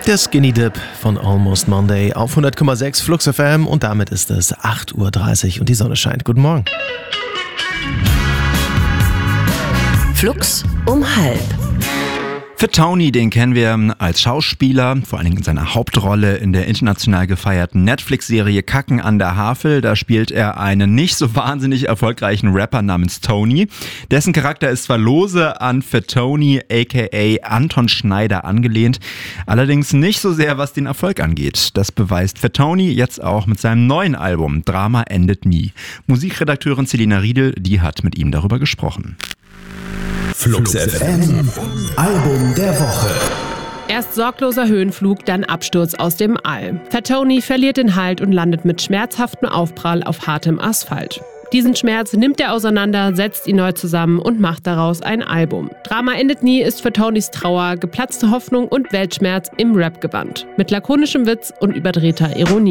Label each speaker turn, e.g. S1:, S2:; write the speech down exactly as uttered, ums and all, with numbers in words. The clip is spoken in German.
S1: Der Skinny Dip von Almost Monday auf hundert Komma sechs Flux F M und damit ist es acht Uhr dreißig und die Sonne scheint. Guten Morgen.
S2: Flux um halb.
S3: Fatoni, den kennen wir als Schauspieler, vor allen Dingen in seiner Hauptrolle in der international gefeierten Netflix-Serie Kacken an der Havel. Da spielt er einen nicht so wahnsinnig erfolgreichen Rapper namens Tony. Dessen Charakter ist zwar lose an Fatoni aka Anton Schneider angelehnt, allerdings nicht so sehr, was den Erfolg angeht. Das beweist Fatoni jetzt auch mit seinem neuen Album Drama endet nie. Musikredakteurin Selina Riedel, die hat mit ihm darüber gesprochen.
S4: Flux F M, Album der Woche.
S5: Erst sorgloser Höhenflug, dann Absturz aus dem All. Fatoni verliert den Halt und landet mit schmerzhaftem Aufprall auf hartem Asphalt. Diesen Schmerz nimmt er auseinander, setzt ihn neu zusammen und macht daraus ein Album. Drama endet nie ist Fatonis Trauer, geplatzte Hoffnung und Weltschmerz im Rap-Gewand. Mit lakonischem Witz und überdrehter Ironie.